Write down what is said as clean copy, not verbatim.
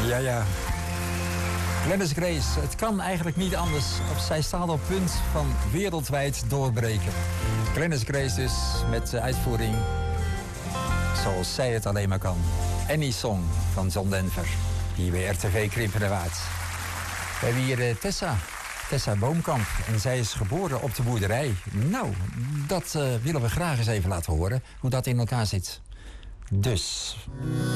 Ja, ja. Gladys Grace, het kan eigenlijk niet anders. Zij staat op punt van wereldwijd doorbreken. Gladys Grace dus met de uitvoering zoals zij het alleen maar kan. Any Song van John Denver. Hier bij RTV Krimpen Waard. We hebben hier Tessa Boomkamp. En zij is geboren op de boerderij. Nou, dat willen we graag eens even laten horen. Hoe dat in elkaar zit. Dus...